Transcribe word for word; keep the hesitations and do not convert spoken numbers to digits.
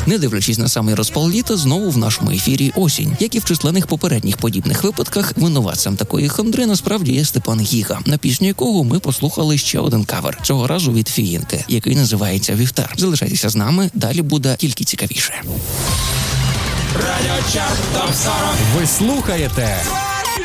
Не дивлячись на самий розпал літа, знову в нашому ефірі осінь. Як і в численних попередніх подібних випадках, винуватцем такої хандри насправді є Степан Гіга, на пісню якого ми послухали ще один кавер, цього разу від Фіїнки, який називається «Вівтар». Залишайтеся з нами, далі буде тільки цікавіше. Радіо Чарт Топ сорок. Ви слухаєте